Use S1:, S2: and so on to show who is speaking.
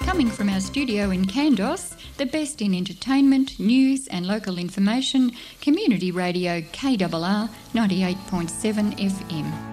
S1: Coming from our studio in Kandos, the best in entertainment, news and local information, Community Radio KRR 98.7 FM.